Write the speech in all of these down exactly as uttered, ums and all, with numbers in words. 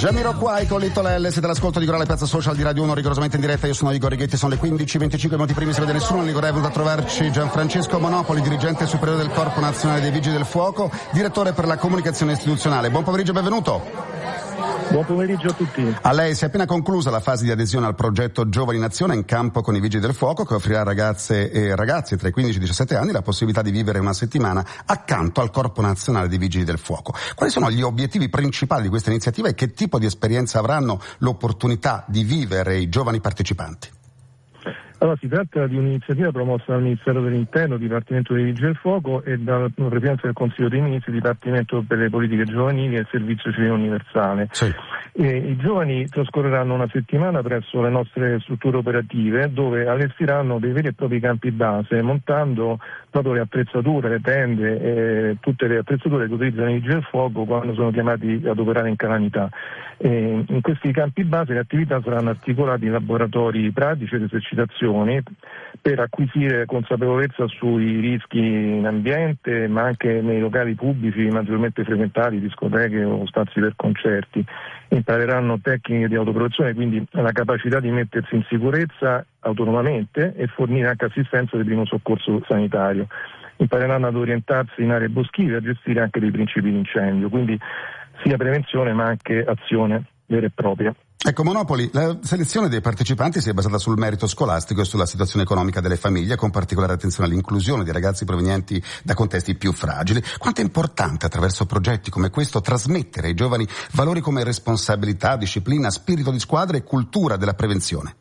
Jamiroquai con Little L, siete all'ascolto di Corale Piazza Social di Radio uno, rigorosamente in diretta. Io sono Igor Righetti, sono le quindici e venticinque minuti primi, se vede nessuno. Ligore è venuto a trovarci Gianfrancesco Monopoli, dirigente superiore del Corpo Nazionale dei Vigili del Fuoco, direttore per la comunicazione istituzionale. Buon pomeriggio e benvenuto. Buon pomeriggio a tutti. A lei si è appena conclusa la fase di adesione al progetto Giovani in Azione in campo con i Vigili del Fuoco, che offrirà a ragazze e ragazzi tra i quindici e i diciassette anni la possibilità di vivere una settimana accanto al Corpo Nazionale dei Vigili del Fuoco. Quali sono gli obiettivi principali di questa iniziativa e che tipo di esperienza avranno l'opportunità di vivere i giovani partecipanti? Allora, si tratta di un'iniziativa promossa dal Ministero dell'Interno, Dipartimento dei Vigili del Fuoco, e dalla Presidenza del Consiglio dei Ministri, Dipartimento per le Politiche Giovanili e il Servizio Civile Universale. Sì. E I giovani trascorreranno una settimana presso le nostre strutture operative, dove allestiranno dei veri e propri campi base, montando proprio le attrezzature, le tende, e tutte le attrezzature che utilizzano i Vigili del Fuoco quando sono chiamati ad operare in calamità. E in questi campi base le attività saranno articolate in laboratori pratici ed esercitazioni per acquisire consapevolezza sui rischi in ambiente, ma anche nei locali pubblici maggiormente frequentati, discoteche o spazi per concerti. Impareranno tecniche di autoprotezione, quindi la capacità di mettersi in sicurezza autonomamente e fornire anche assistenza di primo soccorso sanitario. Impareranno ad orientarsi in aree boschive e a gestire anche dei principi di incendio, quindi sia prevenzione ma anche azione vera e propria. Ecco, Monopoli, la selezione dei partecipanti si è basata sul merito scolastico e sulla situazione economica delle famiglie, con particolare attenzione all'inclusione di ragazzi provenienti da contesti più fragili. Quanto è importante attraverso progetti come questo trasmettere ai giovani valori come responsabilità, disciplina, spirito di squadra e cultura della prevenzione?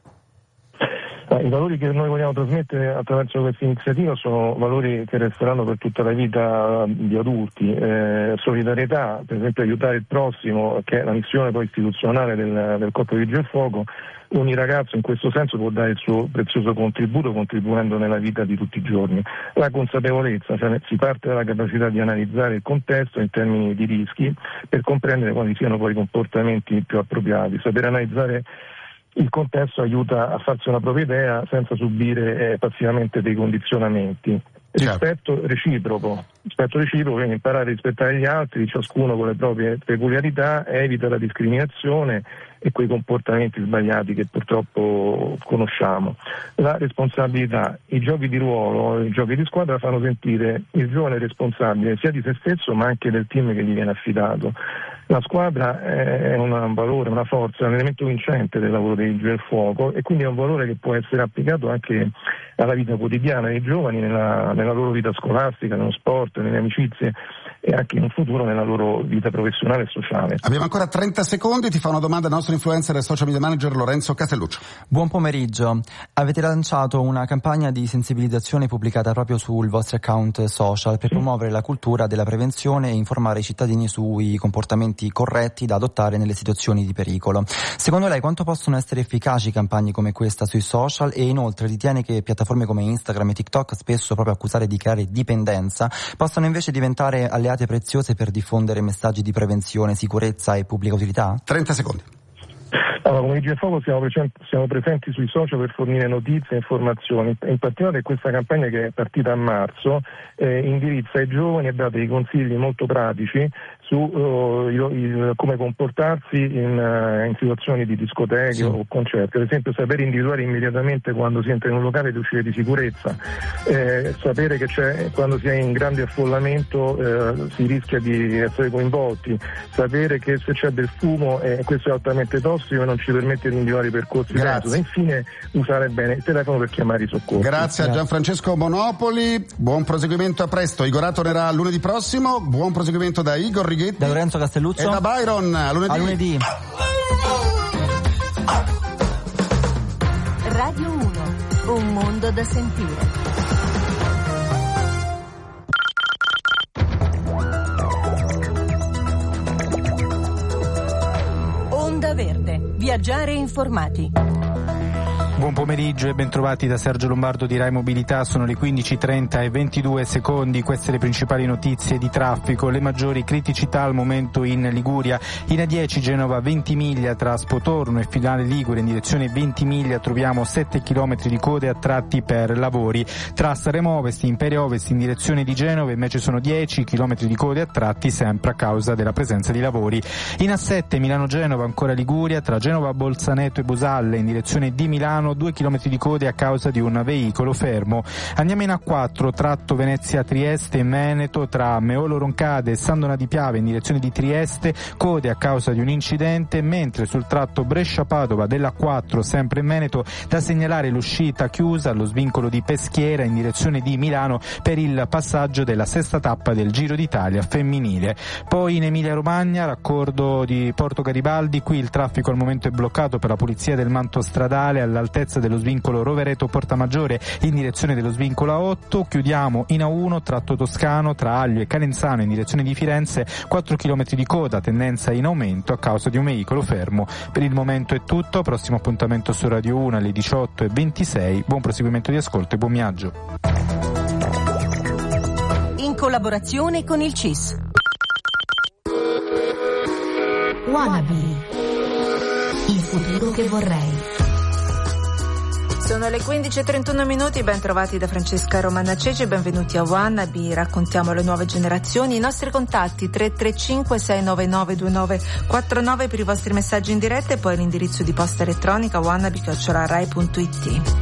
I valori che noi vogliamo trasmettere attraverso questa iniziativa sono valori che resteranno per tutta la vita di adulti. Eh, solidarietà, per esempio aiutare il prossimo, che è la missione poi istituzionale del, del Corpo dei Vigili del Fuoco. Ogni ragazzo in questo senso può dare il suo prezioso contributo, contribuendo nella vita di tutti i giorni. La consapevolezza, cioè si parte dalla capacità di analizzare il contesto in termini di rischi per comprendere quali siano poi i comportamenti più appropriati. Saper analizzare il contesto aiuta a farsi una propria idea senza subire eh, passivamente dei condizionamenti. Rispetto reciproco, rispetto reciproco, quindi imparare a rispettare gli altri, ciascuno con le proprie peculiarità, evita la discriminazione e quei comportamenti sbagliati che purtroppo conosciamo. La responsabilità, i giochi di ruolo, i giochi di squadra fanno sentire il giovane responsabile sia di se stesso ma anche del team che gli viene affidato. La squadra è un valore, una forza, un elemento vincente del lavoro dei Vigili del Fuoco e quindi è un valore che può essere applicato anche alla vita quotidiana dei giovani, nella, nella loro vita scolastica, nello sport, nelle amicizie e anche in un futuro nella loro vita professionale e sociale. Abbiamo ancora trenta secondi, ti fa una domanda il nostro influencer e social media manager Lorenzo Castelluccio. Buon pomeriggio, avete lanciato una campagna di sensibilizzazione pubblicata proprio sul vostro account social per promuovere la cultura della prevenzione e informare i cittadini sui comportamenti corretti da adottare nelle situazioni di pericolo. Secondo lei quanto possono essere efficaci campagne come questa sui social e inoltre ritiene che piattaforme come Instagram e TikTok, spesso proprio accusate di creare dipendenza, possano invece diventare alleate preziose per diffondere messaggi di prevenzione, sicurezza e pubblica utilità? trenta secondi. Allora, come Vigili del Fuoco siamo, presenti, siamo presenti sui social per fornire notizie e informazioni. In particolare questa campagna, che è partita a marzo, eh, indirizza ai giovani e dà dei consigli molto pratici su uh, il, il, come comportarsi in, uh, in situazioni di discoteche sì. o concerti. Ad esempio sapere individuare immediatamente quando si entra in un locale le uscite di sicurezza, eh, sapere che c'è, quando si è in grande affollamento eh, si rischia di essere coinvolti, sapere che se c'è del fumo eh, questo è altamente tossico e non ci permette di individuare i percorsi Grazie. e infine usare bene il telefono per chiamare i soccorsi. Grazie a Gianfrancesco Monopoli, buon proseguimento, a presto. Igor tornerà lunedì prossimo, buon proseguimento da Igor Righetti, da Lorenzo Castelluccio e da Byron. A lunedì. A lunedì. Radio uno, un mondo da sentire. Onda Verde, viaggiare informati. Buon pomeriggio e bentrovati da Sergio Lombardo di Rai Mobilità. Sono le quindici e trenta e ventidue secondi. Queste le principali notizie di traffico. Le maggiori criticità al momento in Liguria. In A dieci Genova Ventimiglia tra Spotorno e Finale Ligure in direzione Ventimiglia troviamo sette chilometri di code a tratti per lavori. Tra Saremo Ovest e Imperia Ovest in direzione di Genova invece sono dieci chilometri di code a tratti sempre a causa della presenza di lavori. In A sette Milano Genova ancora Liguria tra Genova Bolzaneto e Busalle in direzione di Milano due chilometri di code a causa di un veicolo fermo. Andiamo in A quattro, tratto Venezia-Trieste e Meneto tra Meolo Roncade e Sandona di Piave in direzione di Trieste, code a causa di un incidente, mentre sul tratto Brescia-Padova dell'A quattro, sempre in Meneto, da segnalare l'uscita chiusa allo svincolo di Peschiera in direzione di Milano per il passaggio della sesta tappa del Giro d'Italia femminile. Poi in Emilia-Romagna, raccordo di Porto Garibaldi, qui il traffico al momento è bloccato per la pulizia del manto stradale all'altezza dello svincolo Rovereto-Portamaggiore in direzione dello svincolo A otto. Chiudiamo in A uno, tratto toscano tra Aglio e Calenzano in direzione di Firenze, quattro chilometri di coda, tendenza in aumento a causa di un veicolo fermo. Per il momento è tutto, prossimo appuntamento su Radio uno alle diciotto e ventisei. Buon proseguimento di ascolto e buon viaggio. In collaborazione con il C I S. Wannabe. Il futuro che vorrei. Sono le quindici e trentuno minuti, ben trovati da Francesca Romana Ceci e benvenuti a Wannabe. Raccontiamo le nuove generazioni. I nostri contatti tre tre cinque sei nove nove due nove quattro nove per i vostri messaggi in diretta e poi l'indirizzo di posta elettronica wannabe chiocciola rai punto it.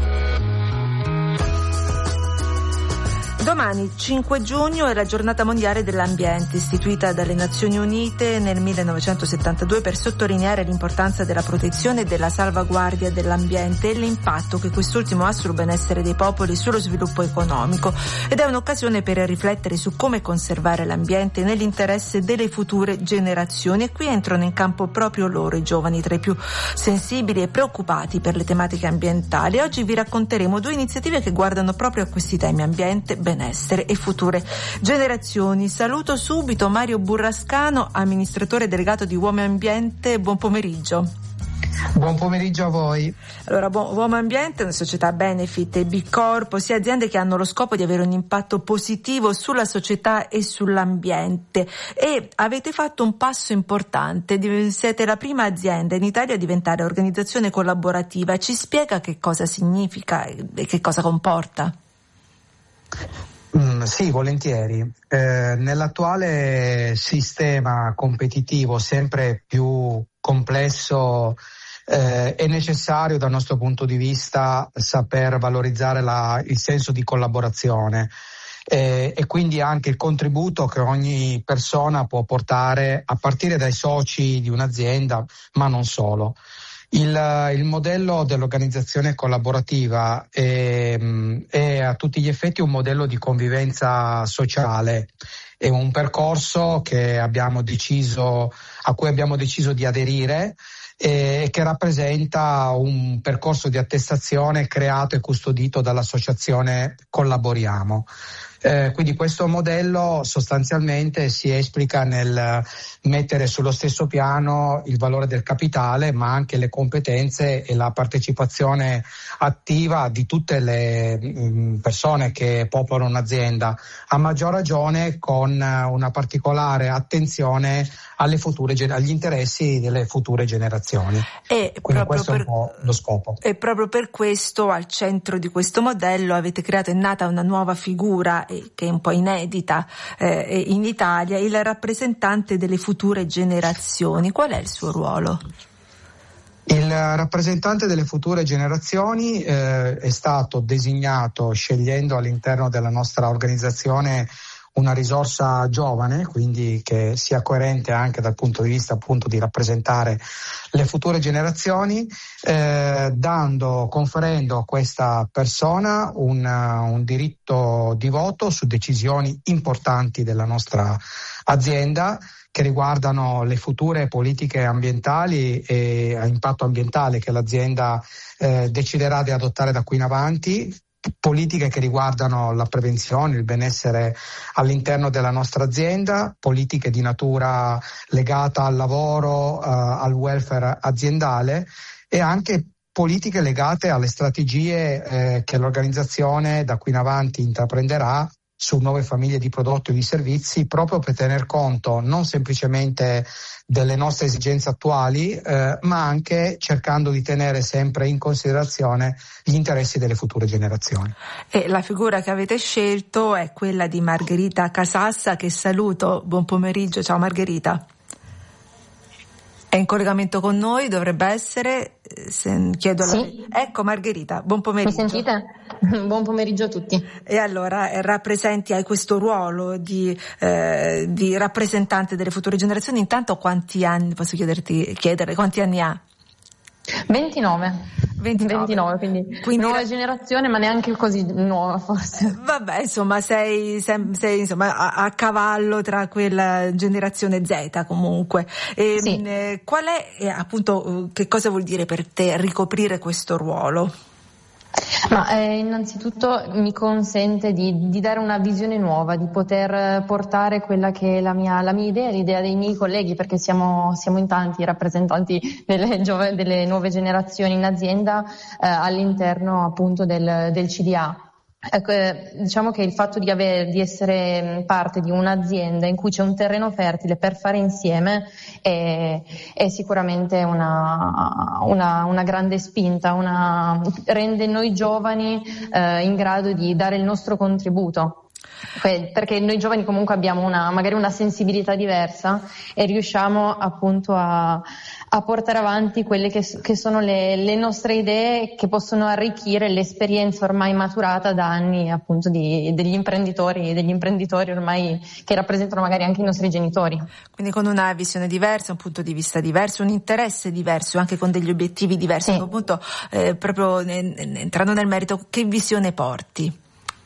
Domani, cinque giugno, è la giornata mondiale dell'ambiente, istituita dalle Nazioni Unite nel millenovecentosettantadue per sottolineare l'importanza della protezione e della salvaguardia dell'ambiente e l'impatto che quest'ultimo ha sul benessere dei popoli e sullo sviluppo economico. Ed è un'occasione per riflettere su come conservare l'ambiente nell'interesse delle future generazioni. E qui entrano in campo proprio loro, i giovani, tra i più sensibili e preoccupati per le tematiche ambientali. Oggi vi racconteremo due iniziative che guardano proprio a questi temi: ambiente, benessere e future generazioni. Saluto subito Mario Burrascano, amministratore delegato di Uomo Ambiente. Buon pomeriggio. Buon pomeriggio a voi. Allora, Uomo Ambiente è una società benefit e B Corp, ossia aziende che hanno lo scopo di avere un impatto positivo sulla società e sull'ambiente. E avete fatto un passo importante, siete la prima azienda in Italia a diventare organizzazione collaborativa. Ci spiega che cosa significa e che cosa comporta? Mm, sì, volentieri. Eh, nell'attuale sistema competitivo sempre più complesso eh, è necessario dal nostro punto di vista saper valorizzare la, il senso di collaborazione eh, e quindi anche il contributo che ogni persona può portare a partire dai soci di un'azienda, ma non solo. Il, il modello dell'organizzazione collaborativa è, è a tutti gli effetti un modello di convivenza sociale, è un percorso che abbiamo deciso, a cui abbiamo deciso di aderire e che rappresenta un percorso di attestazione creato e custodito dall'associazione Collaboriamo. Eh, quindi questo modello sostanzialmente si esplica nel mettere sullo stesso piano il valore del capitale, ma anche le competenze e la partecipazione attiva di tutte le mh, persone che popolano un'azienda, a maggior ragione con una particolare attenzione alle future, agli interessi delle future generazioni. E quindi questo per, è un po' lo scopo. E proprio per questo, al centro di questo modello, avete creato, è nata una nuova figura eh, che è un po' inedita eh, in Italia, il rappresentante delle future generazioni. Qual è il suo ruolo? Il rappresentante delle future generazioni eh, è stato designato scegliendo all'interno della nostra organizzazione una risorsa giovane, quindi che sia coerente anche dal punto di vista appunto di rappresentare le future generazioni, eh, dando, conferendo a questa persona un, un diritto di voto su decisioni importanti della nostra azienda che riguardano le future politiche ambientali e a impatto ambientale che l'azienda eh, deciderà di adottare da qui in avanti, politiche che riguardano la prevenzione, il benessere all'interno della nostra azienda, politiche di natura legata al lavoro, uh, al welfare aziendale e anche politiche legate alle strategie eh, che l'organizzazione da qui in avanti intraprenderà su nuove famiglie di prodotti o di servizi, proprio per tener conto non semplicemente delle nostre esigenze attuali, eh, ma anche cercando di tenere sempre in considerazione gli interessi delle future generazioni. E la figura che avete scelto è quella di Margherita Casassa, che saluto. Buon pomeriggio, ciao Margherita. È in collegamento con noi, dovrebbe essere, se chiedo alla... Sì. Ecco Margherita, buon pomeriggio. Mi sentite? Buon pomeriggio a tutti. E allora eh, rappresenti, hai questo ruolo di, eh, di rappresentante delle future generazioni. Intanto quanti anni, posso chiederti, chiedere, quanti anni ha? ventinove. ventinove, ventinove quindi, quindi nuova ra- generazione, ma neanche così nuova forse. Vabbè, insomma, sei, sei, sei insomma, a, a cavallo tra quella generazione Z comunque. E, sì. eh, qual è, eh, appunto, che cosa vuol dire per te ricoprire questo ruolo? Ma eh, innanzitutto mi consente di, di dare una visione nuova, di poter portare quella che è la mia, la mia idea, l'idea dei miei colleghi, perché siamo, siamo in tanti rappresentanti delle, giove, delle nuove generazioni in azienda eh, all'interno appunto del, del C D A. Ecco, diciamo che il fatto di, avere, di essere parte di un'azienda in cui c'è un terreno fertile per fare insieme è, è sicuramente una, una, una grande spinta, una, rende noi giovani eh, in grado di dare il nostro contributo. Perché noi giovani comunque abbiamo una, magari una sensibilità diversa e riusciamo appunto a, a portare avanti quelle che, che sono le, le nostre idee, che possono arricchire l'esperienza ormai maturata da anni appunto di, degli imprenditori, degli imprenditori ormai che rappresentano magari anche i nostri genitori. Quindi con una visione diversa, un punto di vista diverso, un interesse diverso, anche con degli obiettivi diversi. Sì. Appunto, eh, proprio entrando nel merito, che visione porti?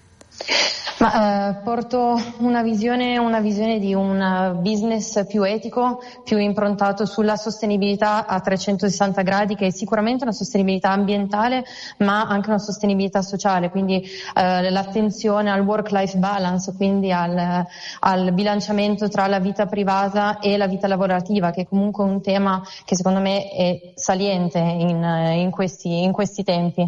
Ma eh, porto una visione, una visione di un business più etico, più improntato sulla sostenibilità a trecentosessanta gradi, che è sicuramente una sostenibilità ambientale, ma anche una sostenibilità sociale, quindi eh, l'attenzione al work-life balance, quindi al, al bilanciamento tra la vita privata e la vita lavorativa, che è comunque un tema che secondo me è saliente in, in questi, in questi tempi.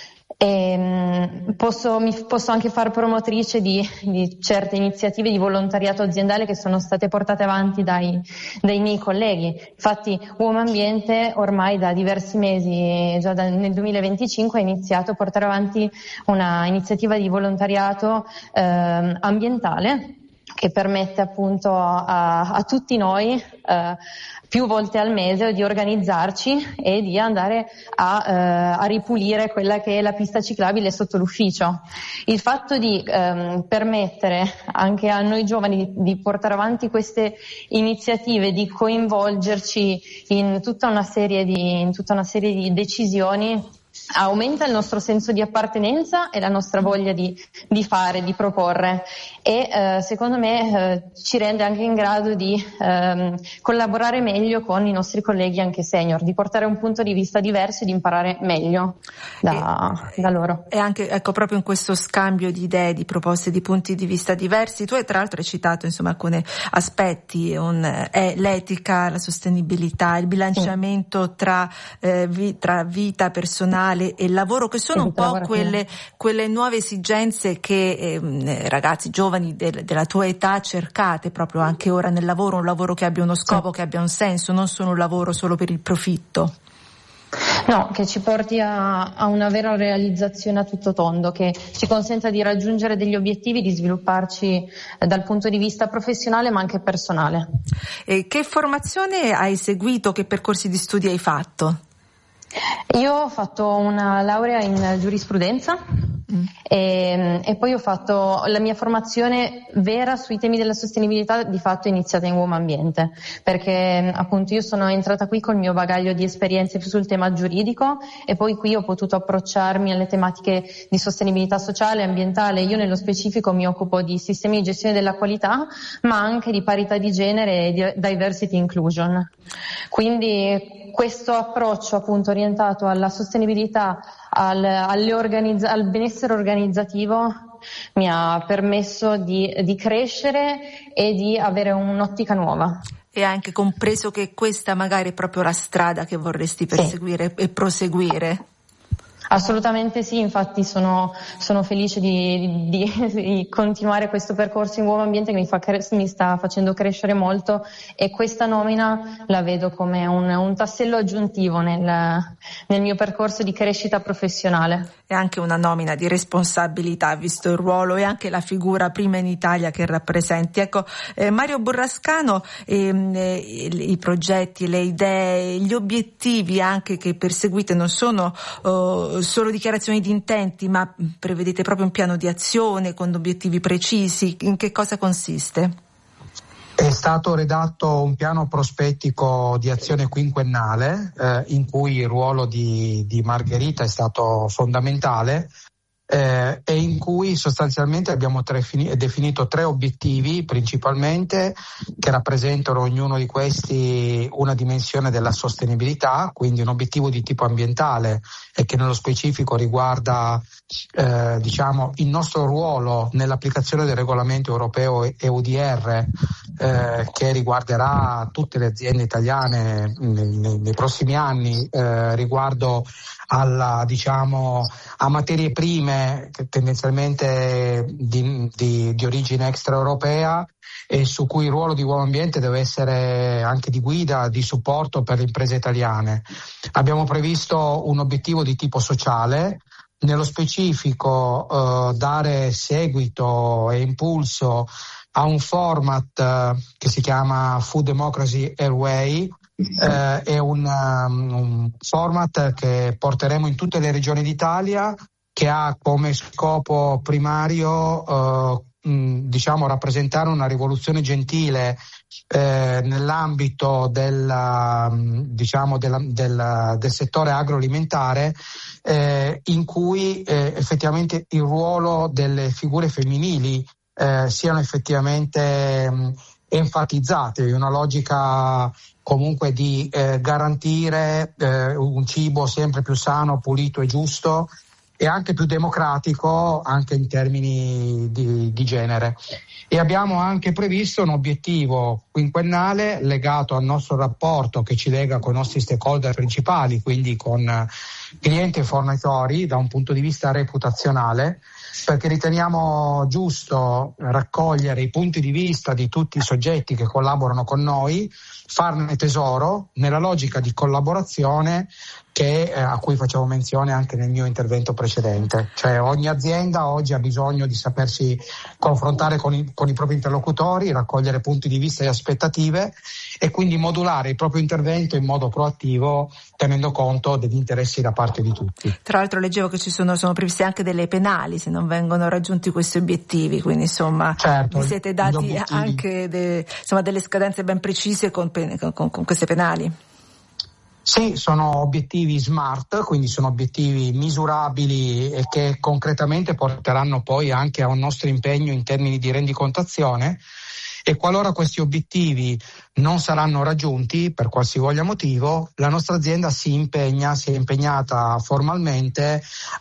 E posso, mi posso anche far promotrice di, di certe iniziative di volontariato aziendale che sono state portate avanti dai, dai miei colleghi. Infatti Uomambiente ormai da diversi mesi, già da, nel duemilaventicinque, ha iniziato a portare avanti una iniziativa di volontariato eh, ambientale che permette appunto a, a tutti noi eh, più volte al mese di organizzarci e di andare a, eh, a ripulire quella che è la pista ciclabile sotto l'ufficio. Il fatto di ehm, permettere anche a noi giovani di, di portare avanti queste iniziative, di coinvolgerci in tutta una serie di, in tutta una serie di decisioni, aumenta il nostro senso di appartenenza e la nostra voglia di, di fare, di proporre e eh, secondo me eh, ci rende anche in grado di ehm, collaborare meglio con i nostri colleghi anche senior, di portare un punto di vista diverso e di imparare meglio da, e, da loro. E anche ecco proprio in questo scambio di idee, di proposte, di punti di vista diversi, tu hai tra l'altro hai citato insomma alcuni aspetti, un, è l'etica, la sostenibilità, il bilanciamento sì. tra, eh, vi, tra vita personale e il lavoro, che sono un po' quelle, quelle nuove esigenze che eh, ragazzi giovani del, della tua età cercate proprio anche ora nel lavoro, un lavoro che abbia uno scopo, sì. che abbia un senso, non solo un lavoro solo per il profitto. No, che ci porti a, a una vera realizzazione a tutto tondo, che ci consenta di raggiungere degli obiettivi, di svilupparci eh, dal punto di vista professionale ma anche personale. E che formazione hai seguito, che percorsi di studi hai fatto? Io ho fatto una laurea in giurisprudenza mm. e, e poi ho fatto la mia formazione vera sui temi della sostenibilità, di fatto è iniziata in Uomambiente, perché appunto io sono entrata qui col mio bagaglio di esperienze più sul tema giuridico e poi qui ho potuto approcciarmi alle tematiche di sostenibilità sociale e ambientale. Io nello specifico mi occupo di sistemi di gestione della qualità, ma anche di parità di genere e di diversity inclusion. Quindi questo approccio appunto orientato alla sostenibilità, al, alle organizza- al benessere organizzativo mi ha permesso di, di crescere e di avere un'ottica nuova. E anche compreso che questa magari è proprio la strada che vorresti perseguire sì. e proseguire. Assolutamente sì, infatti sono, sono felice di, di, di continuare questo percorso in Nuovo Ambiente che mi, fa, mi sta facendo crescere molto, e questa nomina la vedo come un, un tassello aggiuntivo nel, nel mio percorso di crescita professionale. È anche una nomina di responsabilità, visto il ruolo e anche la figura prima in Italia che rappresenti. Ecco, eh, Mario Burrascano, ehm, eh, i progetti, le idee, gli obiettivi anche che perseguite non sono oh, solo dichiarazioni di intenti, ma prevedete proprio un piano di azione con obiettivi precisi. In che cosa consiste? È stato redatto un piano prospettico di azione quinquennale eh, in cui il ruolo di, di Margherita è stato fondamentale eh, e in cui sostanzialmente abbiamo tre, definito tre obiettivi principalmente, che rappresentano ognuno di questi una dimensione della sostenibilità, quindi un obiettivo di tipo ambientale e che nello specifico riguarda eh, diciamo il nostro ruolo nell'applicazione del regolamento europeo E U D R eh, che riguarderà tutte le aziende italiane nei, nei, nei prossimi anni eh, riguardo alla diciamo a materie prime che tendenzialmente di, di, di origine extraeuropea, e su cui il ruolo di Nuovo Ambiente deve essere anche di guida, di supporto per le imprese italiane. Abbiamo previsto un obiettivo di tipo sociale, nello specifico eh, dare seguito e impulso a un format eh, che si chiama Food Democracy Airway. Eh, è un, um, un format che porteremo in tutte le regioni d'Italia, che ha come scopo primario eh, mh, diciamo rappresentare una rivoluzione gentile eh, nell'ambito del, diciamo della, del, del settore agroalimentare, eh, in cui eh, effettivamente il ruolo delle figure femminili eh, siano effettivamente mh, enfatizzate, una logica comunque di eh, garantire eh, un cibo sempre più sano, pulito e giusto, e anche più democratico anche in termini di, di genere. E abbiamo anche previsto un obiettivo quinquennale legato al nostro rapporto che ci lega con i nostri stakeholder principali, quindi con clienti e fornitori da un punto di vista reputazionale, perché riteniamo giusto raccogliere i punti di vista di tutti i soggetti che collaborano con noi, farne tesoro nella logica di collaborazione che, eh, a cui facevo menzione anche nel mio intervento precedente. Cioè ogni azienda oggi ha bisogno di sapersi confrontare con i, con i propri interlocutori, raccogliere punti di vista e aspettative e quindi modulare il proprio intervento in modo proattivo, tenendo conto degli interessi da parte di tutti. Tra l'altro leggevo che ci sono, sono previste anche delle penali se non vengono raggiunti questi obiettivi, quindi insomma certo, vi siete dati anche de, insomma, delle scadenze ben precise con, con, con queste penali. Sì, sono obiettivi smart, quindi sono obiettivi misurabili e che concretamente porteranno poi anche a un nostro impegno in termini di rendicontazione, e qualora questi obiettivi non saranno raggiunti per qualsivoglia motivo, la nostra azienda si impegna, si è impegnata formalmente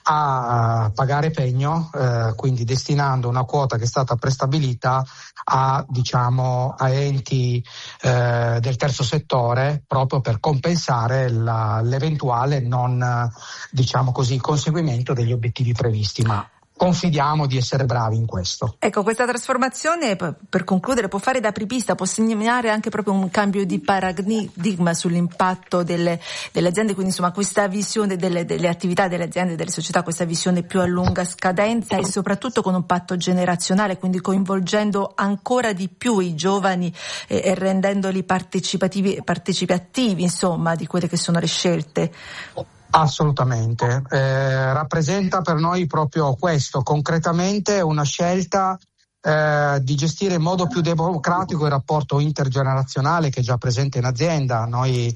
a pagare pegno, eh, quindi destinando una quota che è stata prestabilita a, diciamo, a enti eh, del terzo settore, proprio per compensare la, l'eventuale non, diciamo così, conseguimento degli obiettivi previsti, ma confidiamo di essere bravi in questo. Ecco, questa trasformazione, per concludere, può fare da apripista, può segnare anche proprio un cambio di paradigma sull'impatto delle, delle aziende, quindi insomma questa visione delle, delle attività delle aziende, delle società, questa visione più a lunga scadenza e soprattutto con un patto generazionale, quindi coinvolgendo ancora di più i giovani e, e rendendoli partecipativi, partecipativi insomma di quelle che sono le scelte. Assolutamente, eh, rappresenta per noi proprio questo, concretamente una scelta eh, di gestire in modo più democratico il rapporto intergenerazionale che è già presente in azienda. Noi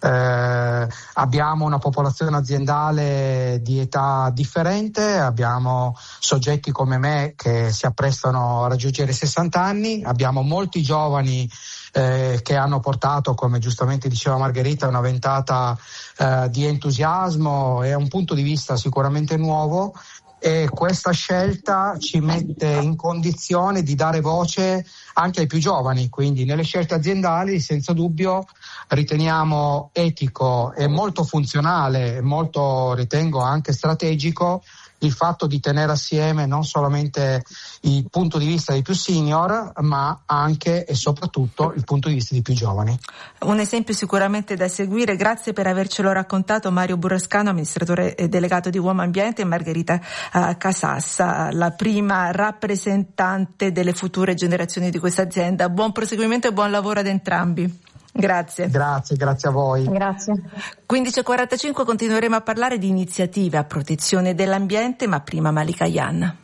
eh, abbiamo una popolazione aziendale di età differente, abbiamo soggetti come me che si apprestano a raggiungere i sessanta anni, abbiamo molti giovani Eh, che hanno portato, come giustamente diceva Margherita, una ventata eh, di entusiasmo e un punto di vista sicuramente nuovo, e questa scelta ci mette in condizione di dare voce anche ai più giovani, quindi nelle scelte aziendali senza dubbio riteniamo etico e molto funzionale, molto ritengo anche strategico il fatto di tenere assieme non solamente il punto di vista dei più senior, ma anche e soprattutto il punto di vista dei più giovani. Un esempio sicuramente da seguire. Grazie per avercelo raccontato Mario Burrascano, amministratore delegato di Uomo Ambiente, e Margherita uh, Casassa, la prima rappresentante delle future generazioni di questa azienda. Buon proseguimento e buon lavoro ad entrambi. Grazie. Grazie, grazie a voi. Grazie. quindici e quarantacinque continueremo a parlare di iniziative a protezione dell'ambiente, ma prima Malika Yan.